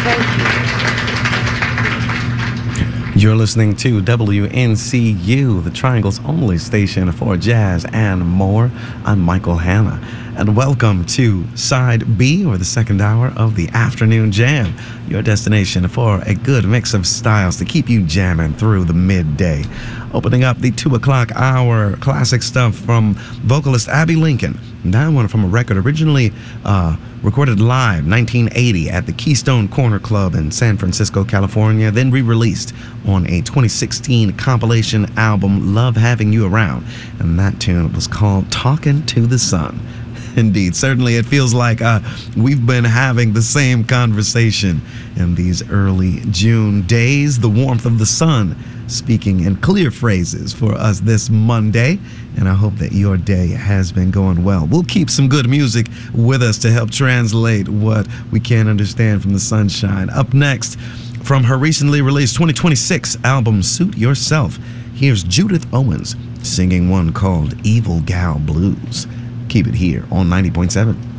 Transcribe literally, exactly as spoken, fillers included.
Thank you. You're listening to W N C U, the Triangle's only station for jazz and more. I'm Michael Hanna, and welcome to Side B, or the second hour of the Afternoon Jam, your destination for a good mix of styles to keep you jamming through the midday. Opening up the two o'clock hour, classic stuff from vocalist Abbey Lincoln. That one from a record originally uh, recorded live nineteen eighty at the Keystone Corner Club in San Francisco, California, then re-released on a twenty sixteen compilation album, Love Having You Around. And that tune was called Talking to the Sun. Indeed, certainly it feels like uh, we've been having the same conversation in these early June days. The warmth of the sun speaking in clear phrases for us this Monday, and I hope that your day has been going well. We'll keep some good music with us to help translate what we can't understand from the sunshine. Up next, from her recently released twenty twenty-six album, Suit Yourself, here's Judith Owens singing one called Evil Gal Blues. Keep it here on ninety point seven.